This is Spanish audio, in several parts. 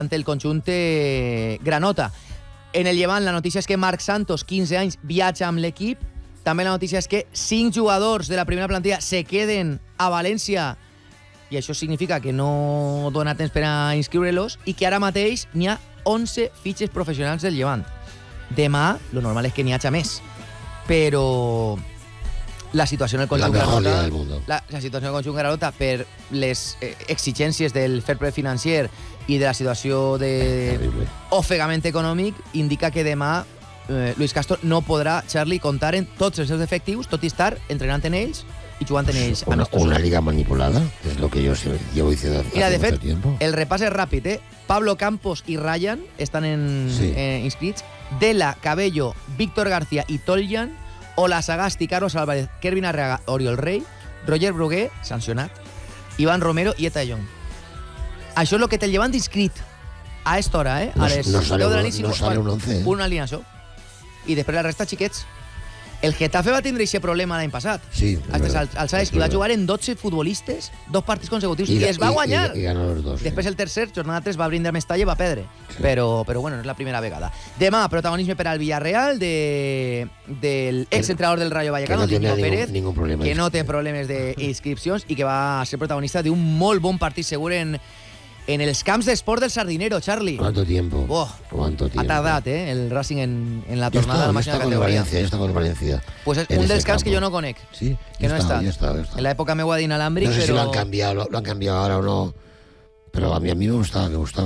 ante el conjunt granota. En el Llevant la notícia és que Marc Santos, 15 anys, viatja amb l'equip. També la notícia és que 5 jugadors de la primera plantilla se queden a València i això significa que no dona temps per a inscriure-los i que ara mateix n'hi ha 11 fitxes professionals del Llevant. Demà, lo normal és que n'hi hagi més, però la situació en el conjunt granota, la situació en el conjunt granota per les exigències del fair play financer i de la situació d'ofegament econòmic indica que demà Luis Castro no podrà, Charlie, comptar en tots els seus efectius, tot i estar entrenant en ells y jugando en ells. Una liga manipulada, es lo que yo llevo diciendo hace mucho tiempo. El repàs és ràpid, Pablo Campos i Ryan estan inscrits. Dela, Cabello, Víctor García i Toljan, Ola Sagasti, Carlos Álvarez, Kervin Arreaga, Oriol Rey, Roger Brugué, sancionat, Iván Romero i Eta Young. Això és el que te llevan inscrit a esta hora, a les 10 de la nit. No sale un 11, una alineació. I després la resta, xiquets. El Getafe va tindre aquest problema l'any passat. Sí. I va jugar en 12 futbolistes, 2 partits consecutius, i es va guanyar. I ganó los 2. Després el tercer, jornada 3, va brindar Mestalla i va perdre. Sí. Però bueno, no és la primera vegada. Demà, protagonisme per al Villarreal del exentrenador del Rayo Vallecano, Nico Pérez, que no té problemes d'inscripcions i que va ser protagonista d'un molt bon partit segur en els camps d'esport del Sardinero, Charlie. ¿Cuánto tiempo? Ha tardat, el Racing en la tornada de la màxima categoria. Yo estaba con Valencia. Pues es un dels camps que jo no conec. Sí, que no està. En l'època meua d'Inalàmbric, no sé però... si lo han cambiado ahora o no, pero a mí me gustaba.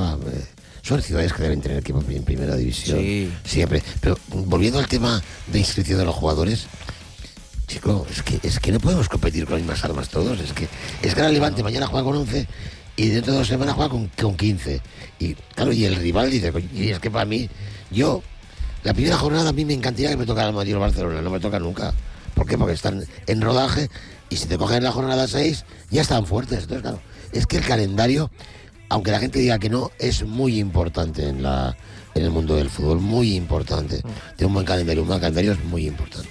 Son ciudades que deben tener equipo en primera división. Sí. Siempre. Pero volviendo al tema de inscripción de los jugadores, chico, es que no podemos competir con las mismas armas todos. Es que el Levante mañana juega con 11 y dentro de 2 semanas juega con 15. Y claro, y el rival dice, y es que para mí, la primera jornada a mí me encantaría que me tocara el Madrid o el Barcelona, no me toca nunca. ¿Por qué? Porque están en rodaje y si te cogen en la jornada 6 ya están fuertes. Entonces, claro, es que el calendario, aunque la gente diga que no, es muy importante en el mundo del fútbol, muy importante. Tiene un buen calendario es muy importante.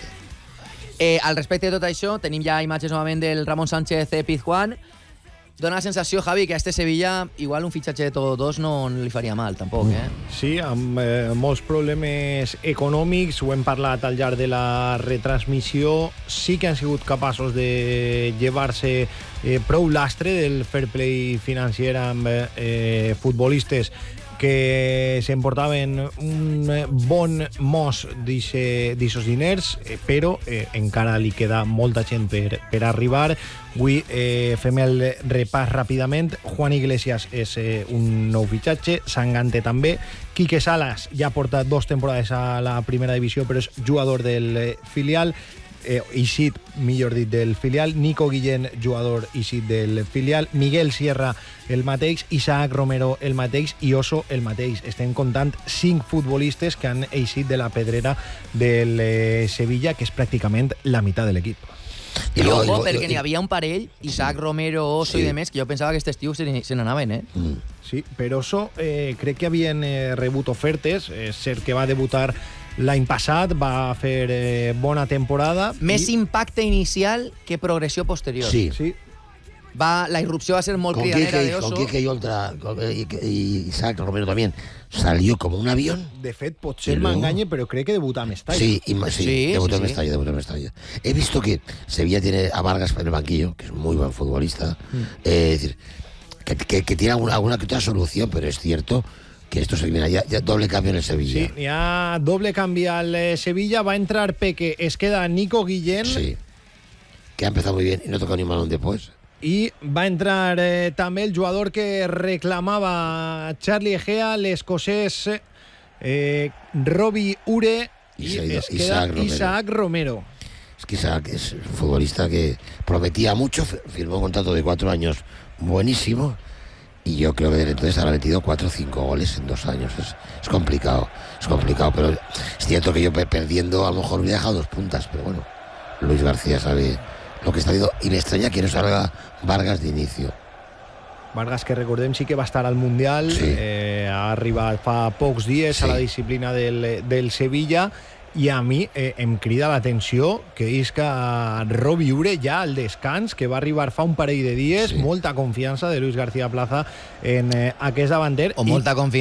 Al respecte de tot això, tenim ja imatges novament del Ramon Sánchez Pizjuán. Dóna la sensació, Javi, que a este Sevilla igual un fitxatge de tots dos no li faria mal, tampoc, Sí, amb molts problemes econòmics, ho hem parlat al llarg de la retransmissió, sí que han sigut capaços de llevar-se prou lastre del fair play financer amb futbolistes que s'emportaven un bon mos d'aixòs diners, però encara li queda molta gent per arribar. Avui fem el repàs ràpidament. Juan Iglesias és un nou fitxatge, Sangante també. Quique Salas ja porta 2 temporades a la primera divisió, però és jugador del filial. Ixit, millor dit, del filial. Nico Guillén, jugador Ixit del filial. Miguel Sierra, el mateix. Isaac Romero, el mateix. I Oso, el mateix. Estem comptant 5 futbolistes que han eixit de la pedrera del Sevilla, que és pràcticament la meitat de l'equip. I ojo, perquè n'hi havia un parell, Isaac Romero, Oso i demés, que jo pensava que aquest estiu se n'anaven, Sí, però Oso crec que havien rebut ofertes. És cert que va debutar l'any passat, va fer bona temporada. Més impacte inicial que progressió posterior. Sí. La irrupció va ser molt cridanera de Oso. Con Quique y Isaac Romero también salió como un avión. De fet, potser m'enganye, però crec que debutà a Mestalla. Sí, debutó en Mestalla. He visto que Sevilla tiene a Vargas en el banquillo, que es muy buen futbolista. Es decir, que tiene alguna que otra solución, pero es cierto que esto se viene ya doble cambio en el Sevilla. Sí, ya doble cambio al Sevilla. Va a entrar Peque, es queda Nico Guillén. Sí, que ha empezado muy bien y no toca ni un balón después. I va entrar també el jugador que reclamava Charlie Egea, l'escocès Robbie Ure, i es queda Isaac Romero. Es que Isaac es un futbolista que prometía mucho, firmó un contrato de 4 años buenísimo, y yo creo que desde entonces habrá metido 4 o 5 goles en 2 años. Es complicado, pero es cierto que yo perdiendo a lo mejor hubiera dejado 2 puntas, pero bueno, Luis García sabe lo que está haciendo, y me extraña que no salga Vargas de inicio. Vargas, que recordem, sí que va estar al Mundial, ha arribat fa pocs dies a la disciplina del Sevilla, i a mi em crida l'atenció que isca Robbie Ure ja al descans, que va arribar fa un parell de dies, molta confiança de Luis García Plaza en aquest davanter. O molta confiança